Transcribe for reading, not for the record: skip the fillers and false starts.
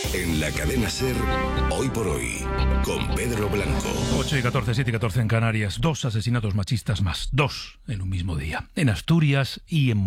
En la cadena SER, Hoy por Hoy, con Pedro Blanco. 8:14, 7:14 en Canarias. 2 asesinatos machistas más. 2 en un mismo día. En Asturias y en